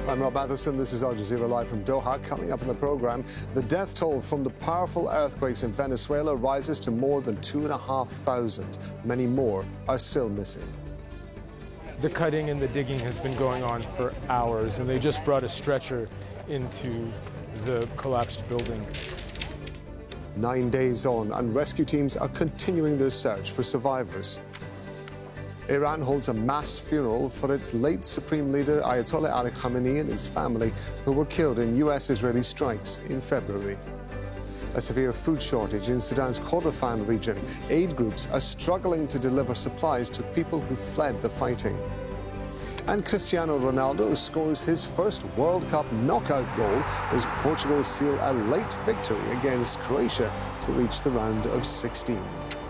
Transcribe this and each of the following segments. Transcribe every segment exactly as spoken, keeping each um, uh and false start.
I'm Rob Matheson. This is Al Jazeera Live from Doha. Coming up in the program, the death toll from the powerful earthquakes in Venezuela rises to more than two and a half thousand. Many more are still missing. The cutting and the digging has been going on for hours, and they just brought a stretcher into the collapsed building. Nine days on, and rescue teams are continuing their search for survivors. Iran holds a mass funeral for its late Supreme Leader Ayatollah Ali Khamenei and his family, who were killed in U S-Israeli strikes in February. A severe food shortage in Sudan's Kordofan region. Aid groups are struggling to deliver supplies to people who fled the fighting. And Cristiano Ronaldo scores his first World Cup knockout goal as Portugal seal a late victory against Croatia to reach the round of sixteen.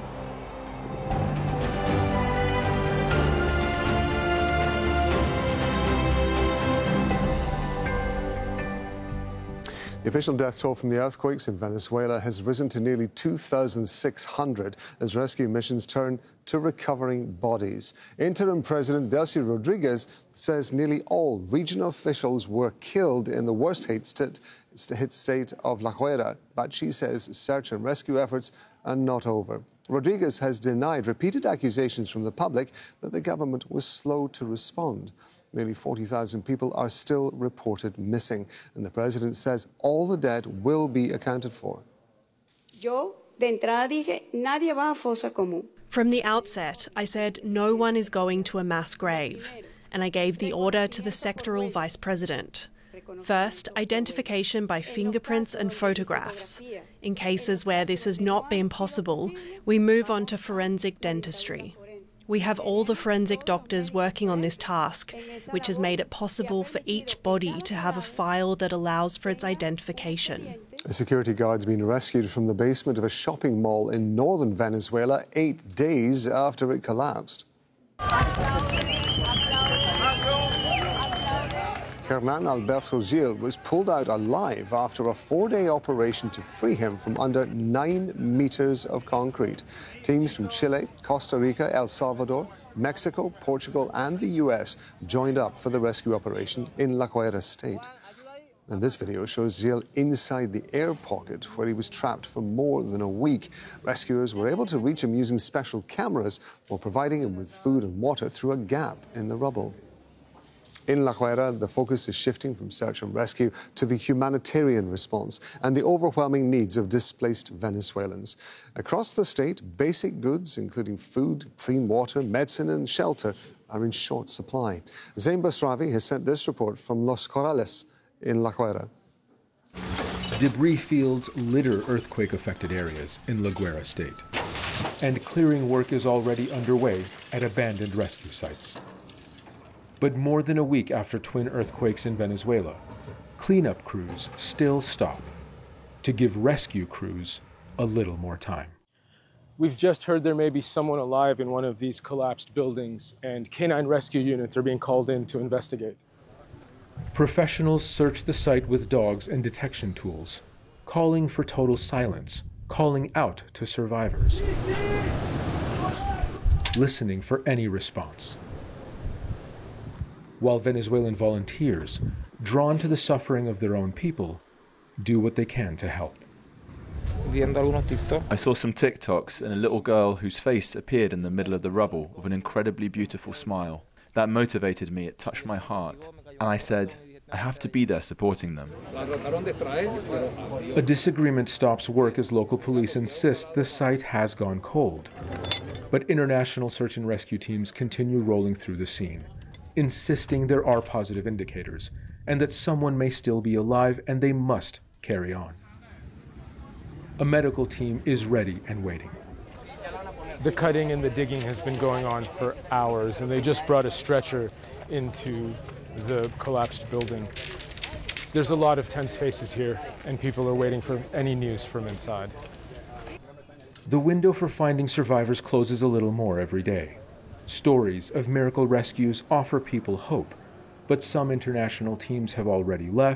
The official death toll from the earthquakes in Venezuela has risen to nearly two thousand six hundred as rescue missions turn to recovering bodies. Interim President Delcy Rodriguez says nearly all regional officials were killed in the worst hit state of La Guaira, but she says search and rescue efforts are not over. Rodriguez has denied repeated accusations from the public that the government was slow to respond. Nearly forty thousand people are still reported missing, and the president says all the dead will be accounted for. Yo de entrada dije, nadie va a fosa común. From the outset, I said no one is going to a mass grave, and I gave the order to the sectoral vice president. First, identification by fingerprints and photographs. In cases where this has not been possible, we move on to forensic dentistry. We have all the forensic doctors working on this task, which has made it possible for each body to have a file that allows for its identification. A security guard's been rescued from the basement of a shopping mall in northern Venezuela eight days after it collapsed. Hernan Alberto Gil was pulled out alive after a four-day operation to free him from under nine meters of concrete. Teams from Chile, Costa Rica, El Salvador, Mexico, Portugal and the U S joined up for the rescue operation in La Guaira state. And this video shows Gil inside the air pocket where he was trapped for more than a week. Rescuers were able to reach him using special cameras while providing him with food and water through a gap in the rubble. In La Guaira, the focus is shifting from search and rescue to the humanitarian response and the overwhelming needs of displaced Venezuelans. Across the state, basic goods, including food, clean water, medicine and shelter, are in short supply. Zain Basravi has sent this report from Los Corrales in La Guaira. Debris fields litter earthquake-affected areas in La Guaira state, and clearing work is already underway at abandoned rescue sites. But more than a week after twin earthquakes in Venezuela, cleanup crews still stop to give rescue crews a little more time. We've just heard there may be someone alive in one of these collapsed buildings, and canine rescue units are being called in to investigate. Professionals search the site with dogs and detection tools, calling for total silence, calling out to survivors, listening for any response. While Venezuelan volunteers, drawn to the suffering of their own people, do what they can to help. I saw some TikToks and a little girl whose face appeared in the middle of the rubble with an incredibly beautiful smile. That motivated me, it touched my heart, and I said, I have to be there supporting them. A disagreement stops work as local police insist the site has gone cold. But international search and rescue teams continue rolling through the scene, insisting there are positive indicators and that someone may still be alive and they must carry on. A medical team is ready and waiting. The cutting and the digging has been going on for hours, and they just brought a stretcher into the collapsed building. There's a lot of tense faces here, and people are waiting for any news from inside. The window for finding survivors closes a little more every day. Stories of miracle rescues offer people hope, but some international teams have already left.